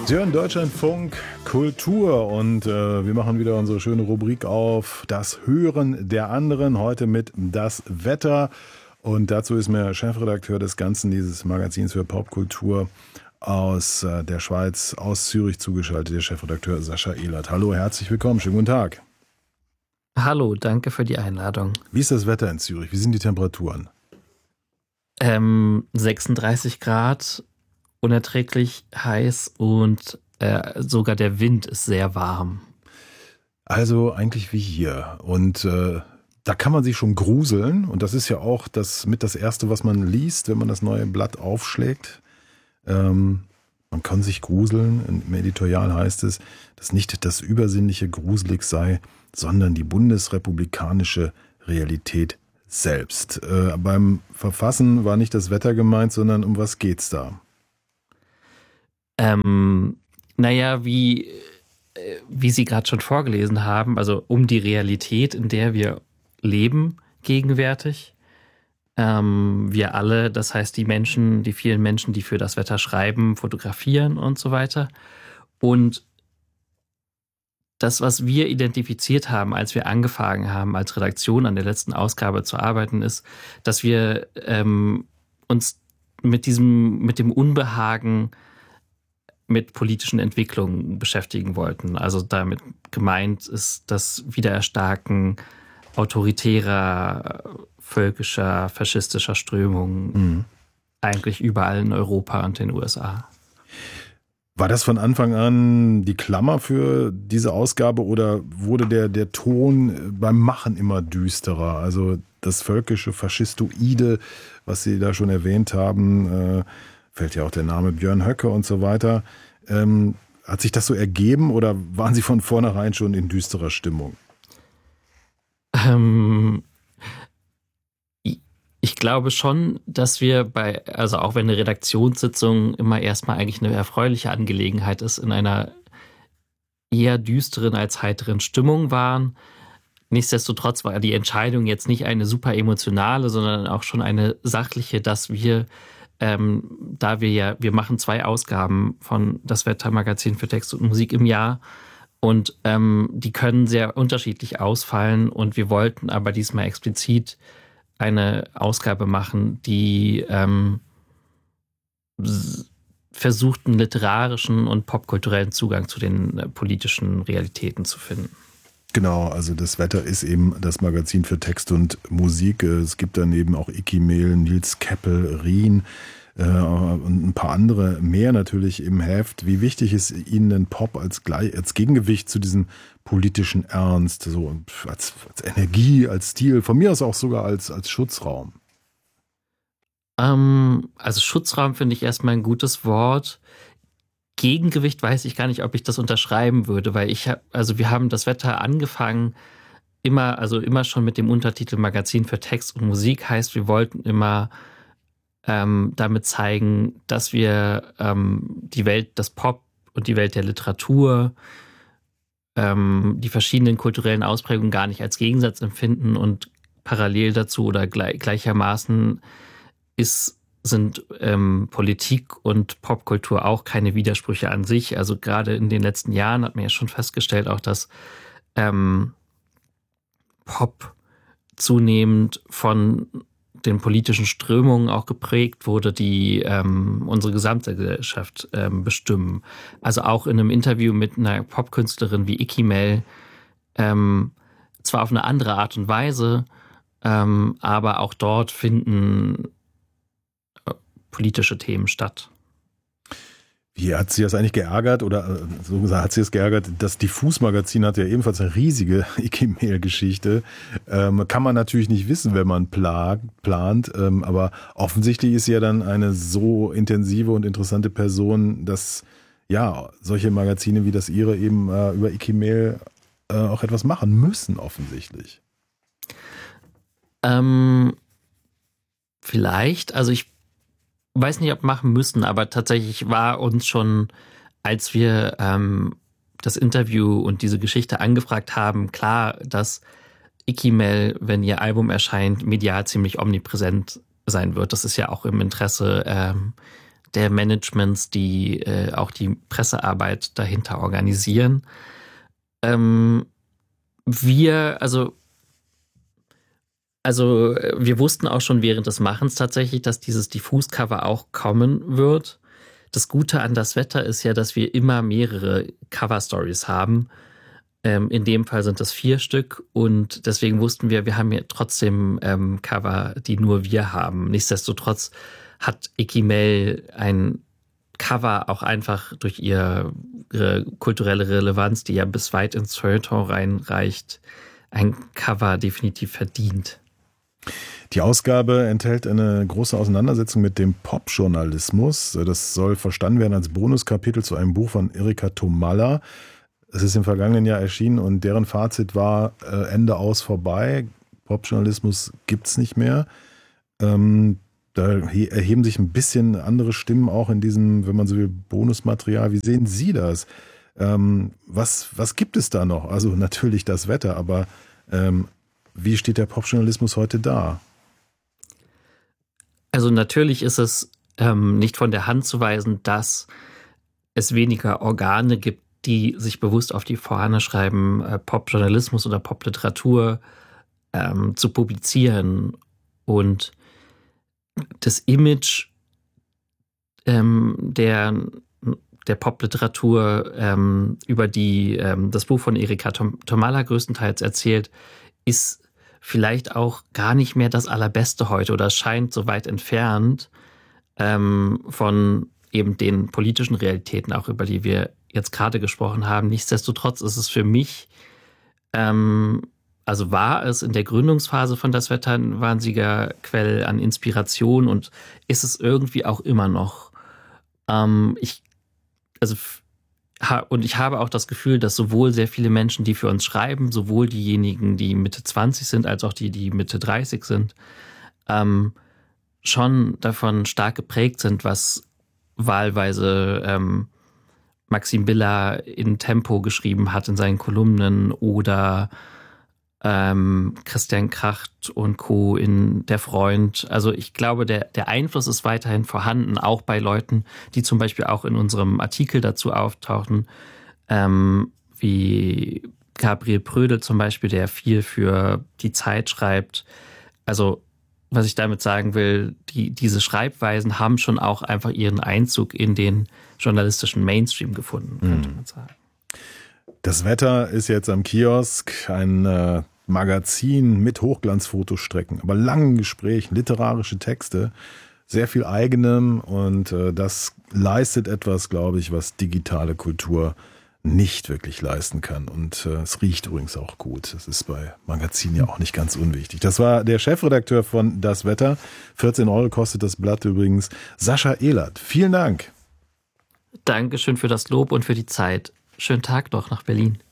Sie hören Deutschlandfunk Kultur und wir machen wieder unsere schöne Rubrik auf das Hören der anderen, heute mit das Wetter. Und dazu ist mir Chefredakteur des Ganzen, dieses Magazins für Popkultur aus der Schweiz, aus Zürich zugeschaltet, der Chefredakteur Sascha Elert. Hallo, herzlich willkommen, schönen guten Tag. Hallo, danke für die Einladung. Wie ist das Wetter in Zürich? Wie sind die Temperaturen? 36 Grad, unerträglich heiß und sogar der Wind ist sehr warm. Also eigentlich wie hier. Und da kann man sich schon gruseln. Und das ist ja auch das Erste, was man liest, wenn man das neue Blatt aufschlägt. Man kann sich gruseln. Im Editorial heißt es, dass nicht das Übersinnliche gruselig sei, sondern die bundesrepublikanische Realität selbst. Beim Verfassen war nicht das Wetter gemeint, sondern um was geht's da? Naja, wie Sie gerade schon vorgelesen haben, also um die Realität, in der wir leben gegenwärtig. Wir alle, das heißt die vielen Menschen, die für das Wetter schreiben, fotografieren und so weiter. Und das, was wir identifiziert haben, als wir angefangen haben, als Redaktion an der letzten Ausgabe zu arbeiten, ist, dass wir uns mit dem Unbehagen mit politischen Entwicklungen beschäftigen wollten. Also damit gemeint ist das Wiedererstarken autoritärer, völkischer, faschistischer Strömungen eigentlich überall in Europa und den USA. War das von Anfang an die Klammer für diese Ausgabe oder wurde der Ton beim Machen immer düsterer? Also das völkische, faschistoide, was Sie da schon erwähnt haben, fällt ja auch der Name Björn Höcke und so weiter. Hat sich das so ergeben oder waren Sie von vornherein schon in düsterer Stimmung? Ich glaube schon, dass wir also auch wenn eine Redaktionssitzung immer erstmal eigentlich eine erfreuliche Angelegenheit ist, in einer eher düsteren als heiteren Stimmung waren. Nichtsdestotrotz war die Entscheidung jetzt nicht eine super emotionale, sondern auch schon eine sachliche, dass wir, wir machen 2 Ausgaben von das Wettermagazin für Text und Musik im Jahr und die können sehr unterschiedlich ausfallen und wir wollten aber diesmal explizit eine Ausgabe machen, die versucht, einen literarischen und popkulturellen Zugang zu den politischen Realitäten zu finden. Genau, also das Wetter ist eben das Magazin für Text und Musik. Es gibt daneben auch Icky Mehl, Nils Keppel, Rien und ein paar andere mehr natürlich im Heft. Wie wichtig ist Ihnen denn Pop als Gegengewicht zu diesem politischen Ernst, so als Energie, als Stil, von mir aus auch sogar als Schutzraum? Also Schutzraum finde ich erstmal ein gutes Wort. Gegengewicht weiß ich gar nicht, ob ich das unterschreiben würde, weil wir haben das Wetter angefangen, immer schon mit dem Untertitel Magazin für Text und Musik, heißt, wir wollten immer damit zeigen, dass wir die Welt des Pop und die Welt der Literatur, die verschiedenen kulturellen Ausprägungen gar nicht als Gegensatz empfinden und parallel dazu oder gleichermaßen sind Politik und Popkultur auch keine Widersprüche an sich. Also gerade in den letzten Jahren hat man ja schon festgestellt, auch dass Pop zunehmend von den politischen Strömungen auch geprägt wurde, die unsere gesamte Gesellschaft bestimmen. Also auch in einem Interview mit einer Popkünstlerin wie Icky Mehl, zwar auf eine andere Art und Weise, aber auch dort finden politische Themen statt. Wie hat Sie das eigentlich geärgert oder so gesagt, hat Sie es geärgert? Das Diffus-Magazin hat ja ebenfalls eine riesige Icky Mehl-Geschichte. Kann man natürlich nicht wissen, wenn man plant, aber offensichtlich ist sie ja dann eine so intensive und interessante Person, dass ja solche Magazine wie das Ihre eben über Icky Mehl auch etwas machen müssen, offensichtlich. Vielleicht, also ich weiß nicht, ob machen müssen, aber tatsächlich war uns schon, als wir das Interview und diese Geschichte angefragt haben, klar, dass Icky Mehl, wenn ihr Album erscheint, medial ziemlich omnipräsent sein wird. Das ist ja auch im Interesse der Managements, die auch die Pressearbeit dahinter organisieren. Wir wussten auch schon während des Machens tatsächlich, dass dieses Diffus-Cover auch kommen wird. Das Gute an Das Wetter ist ja, dass wir immer mehrere Cover-Stories haben. In dem Fall sind das 4 Stück und deswegen wussten wir haben ja trotzdem Cover, die nur wir haben. Nichtsdestotrotz hat Ikimel ein Cover auch einfach durch ihre kulturelle Relevanz, die ja bis weit ins Feuilleton reinreicht, ein Cover definitiv verdient. Die Ausgabe enthält eine große Auseinandersetzung mit dem Popjournalismus. Das soll verstanden werden als Bonuskapitel zu einem Buch von Erika Tomalla. Es ist im vergangenen Jahr erschienen und deren Fazit war Ende aus vorbei. Popjournalismus gibt's nicht mehr. Da erheben sich ein bisschen andere Stimmen auch in diesem, wenn man so will, Bonusmaterial. Wie sehen Sie das? Was gibt es da noch? Also natürlich Das Wetter, aber wie steht der Popjournalismus heute da? Also natürlich ist es nicht von der Hand zu weisen, dass es weniger Organe gibt, die sich bewusst auf die Fahne schreiben, Popjournalismus oder Popliteratur zu publizieren. Und das Image der Popliteratur, über die das Buch von Erika Tomalla größtenteils erzählt, ist vielleicht auch gar nicht mehr das Allerbeste heute oder scheint so weit entfernt von eben den politischen Realitäten, auch über die wir jetzt gerade gesprochen haben. Nichtsdestotrotz ist es für mich, also war es in der Gründungsphase von Das Wetter ein wahnsinniger Quell an Inspiration und ist es irgendwie auch immer noch. Ich habe auch das Gefühl, dass sowohl sehr viele Menschen, die für uns schreiben, sowohl diejenigen, die Mitte 20 sind, als auch die Mitte 30 sind, schon davon stark geprägt sind, was wahlweise Maxim Biller in Tempo geschrieben hat in seinen Kolumnen oder Christian Kracht und Co. in Der Freund. Also ich glaube, der Einfluss ist weiterhin vorhanden, auch bei Leuten, die zum Beispiel auch in unserem Artikel dazu auftauchen, wie Gabriel Prödel zum Beispiel, der viel für die Zeit schreibt. Also was ich damit sagen will, diese Schreibweisen haben schon auch einfach ihren Einzug in den journalistischen Mainstream gefunden, könnte man sagen. Das Wetter ist jetzt am Kiosk, ein Magazin mit Hochglanzfotostrecken, aber langen Gesprächen, literarische Texte, sehr viel eigenem und das leistet etwas, glaube ich, was digitale Kultur nicht wirklich leisten kann. Und es riecht übrigens auch gut. Das ist bei Magazinen ja auch nicht ganz unwichtig. Das war der Chefredakteur von Das Wetter. 14 € kostet das Blatt übrigens. Sascha Elert, vielen Dank. Dankeschön für das Lob und für die Zeit. Schönen Tag noch nach Berlin.